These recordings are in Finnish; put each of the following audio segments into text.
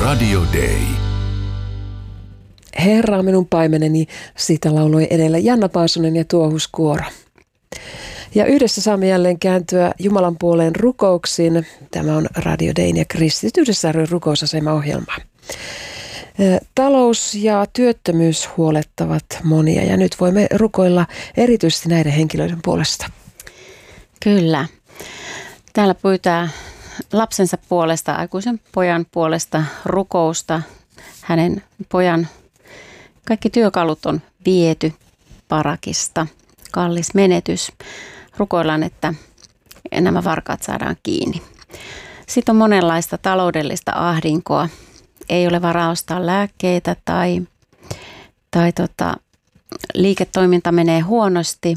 Radio Day. Herra on minun paimeneni, siitä lauloi edellä Janna Paasonen ja Tuohuskuoro. Ja yhdessä saamme jälleen kääntyä Jumalan puoleen rukouksiin. Tämä on Radio Dayn ja Kristityydessä ry rukousasema-ohjelma. Talous ja työttömyys huolettavat monia ja nyt voimme rukoilla erityisesti näiden henkilöiden puolesta. Kyllä. Täällä pyytää lapsensa puolesta, aikuisen pojan puolesta rukousta. Hänen pojan kaikki työkalut on viety parakista. Kallis menetys. Rukoillaan, että nämä varkaat saadaan kiinni. Sitten on monenlaista taloudellista ahdinkoa. Ei ole varaa ostaa lääkkeitä tai liiketoiminta menee huonosti.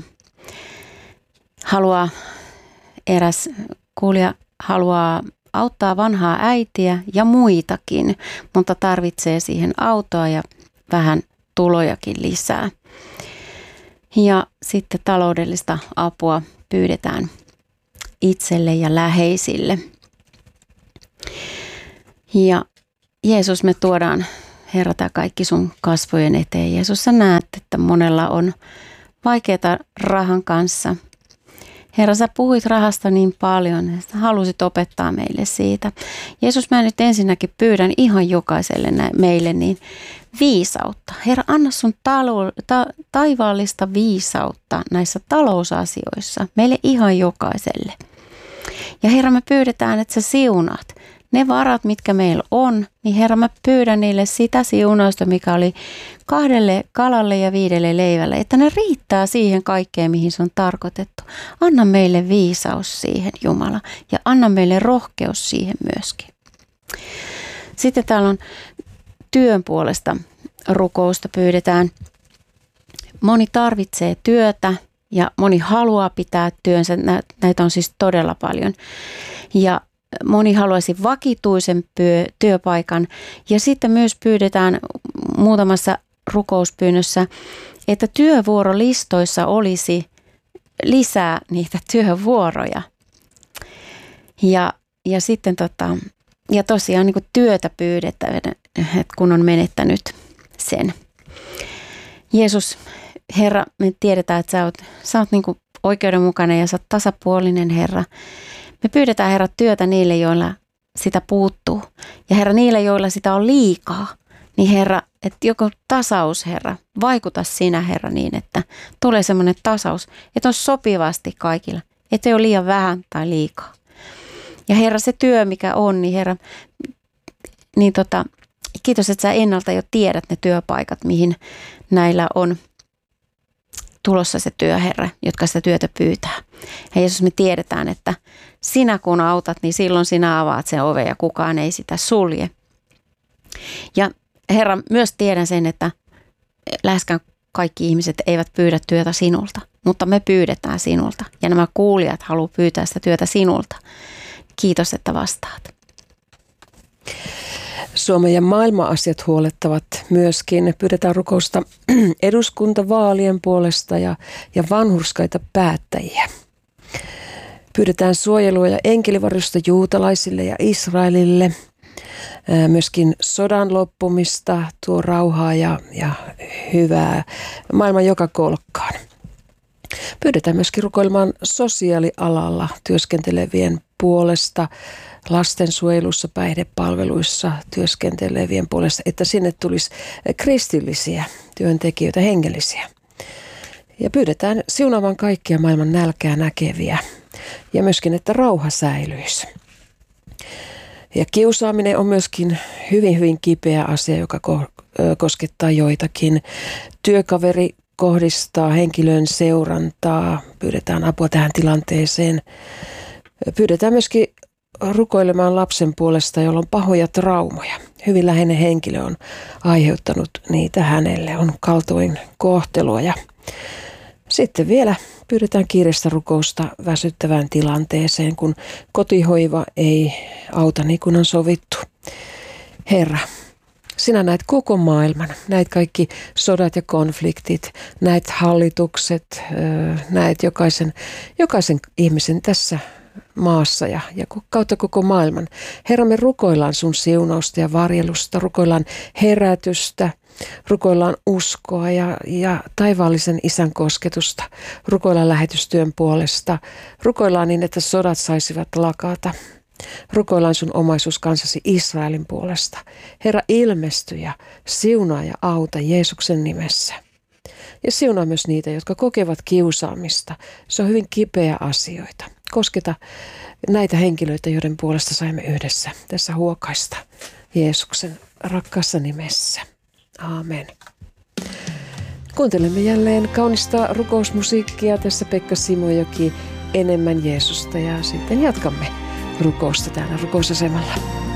Eräs kuulija haluaa auttaa vanhaa äitiä ja muitakin, mutta tarvitsee siihen autoa ja vähän tulojakin lisää. Ja sitten taloudellista apua pyydetään itselle ja läheisille. Ja Jeesus, me tuodaan, Herra, tämä kaikki sun kasvojen eteen. Jeesus, sä näet, että monella on vaikeaa rahan kanssa. Herra, sä puhuit rahasta niin paljon, että halusit opettaa meille siitä. Jeesus, mä nyt ensinnäkin pyydän ihan jokaiselle meille niin viisautta. Herra, anna sun taivaallista viisautta näissä talousasioissa meille ihan jokaiselle. Ja Herra, me pyydetään, että sä siunaat ne varat, mitkä meillä on, niin Herra, mä pyydän niille sitä siunausta, mikä oli 2 kalalle ja 5 leivälle, että ne riittää siihen kaikkeen, mihin se on tarkoitettu. Anna meille viisaus siihen, Jumala, ja anna meille rohkeus siihen myöskin. Sitten täällä on työn puolesta rukousta pyydetään. Moni tarvitsee työtä ja moni haluaa pitää työnsä. Näitä on siis todella paljon. Ja moni haluaisi vakituisen työpaikan. Ja sitten myös pyydetään muutamassa rukouspyynnössä, että työvuorolistoissa olisi lisää niitä työvuoroja. Ja sitten ja tosiaan niin kuin työtä pyydetään, kun on menettänyt sen. Jeesus, Herra, me tiedetään, että sä oot niin kuin oikeudenmukainen ja sä oot tasapuolinen, Herra. Me pyydetään, Herra, työtä niille, joilla sitä puuttuu. Ja Herra, niille, joilla sitä on liikaa. Niin Herra, että joku tasaus, Herra, vaikuta sinä, Herra, niin, että tulee semmoinen tasaus, että on sopivasti kaikilla. Että ei ole liian vähän tai liikaa. Ja Herra, se työ, mikä on, niin Herra, niin kiitos, että sä ennalta jo tiedät ne työpaikat, mihin näillä on tulossa se työ, Herra, jotka sitä työtä pyytää. Ja Jeesus, me tiedetään, että sinä kun autat, niin silloin sinä avaat sen oven ja kukaan ei sitä sulje. Ja Herra, myös tiedän sen, että läheskään kaikki ihmiset eivät pyydä työtä sinulta, mutta me pyydetään sinulta. Ja nämä kuulijat haluaa pyytää sitä työtä sinulta. Kiitos, että vastaat. Suomen ja maailman asiat huolettavat myöskin. Pyydetään rukousta eduskuntavaalien puolesta ja vanhurskaita päättäjiä. Pyydetään suojelua ja enkelivarjosta juutalaisille ja Israelille. Myöskin sodan loppumista, tuo rauhaa ja hyvää maailman joka kolkkaan. Pyydetään myöskin rukoilemaan sosiaalialalla työskentelevien puolesta, lastensuojelussa, päihdepalveluissa työskentelevien puolesta, että sinne tulisi kristillisiä työntekijöitä, hengellisiä. Ja pyydetään siunaamaan kaikkia maailman nälkää näkeviä ja myöskin, että rauha säilyisi. Ja kiusaaminen on myöskin hyvin, hyvin kipeä asia, joka koskettaa joitakin. Työkaveri kohdistaa henkilön seurantaa, pyydetään apua tähän tilanteeseen. Pyydetään myöskin rukoilemaan lapsen puolesta, jolla on pahoja traumoja. Hyvin läheinen henkilö on aiheuttanut niitä hänelle, on kaltoin kohtelua. Ja sitten vielä pyydetään kiireistä rukousta väsyttävään tilanteeseen, kun kotihoiva ei auta niin kuin on sovittu. Herra, sinä näet koko maailman, näet kaikki sodat ja konfliktit, näet hallitukset, näet jokaisen ihmisen tässä maassa ja kautta koko maailman. Herra, me rukoillaan sun siunausta ja varjelusta, rukoillaan herätystä, rukoillaan uskoa ja taivaallisen Isän kosketusta, rukoillaan lähetystyön puolesta, rukoillaan niin, että sodat saisivat lakata. Rukoillaan sun omaisuuskansasi Israelin puolesta. Herra, ilmesty ja siunaa ja auta Jeesuksen nimessä. Ja siunaa myös niitä, jotka kokevat kiusaamista. Se on hyvin kipeä asioita. Kosketa näitä henkilöitä, joiden puolesta saimme yhdessä tässä huokaista Jeesuksen rakkaassa nimessä. Aamen. Kuuntelemme jälleen kaunista rukousmusiikkia. Tässä Pekka Simojoki, Enemmän Jeesusta, ja sitten jatkamme rukousta täällä rukousasemalla.